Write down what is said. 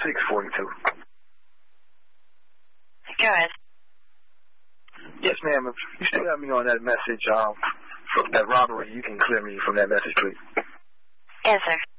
642. Go ahead. Yes, ma'am. If you still have me on that message, from that robbery, you can clear me from that message, please. Yes, sir.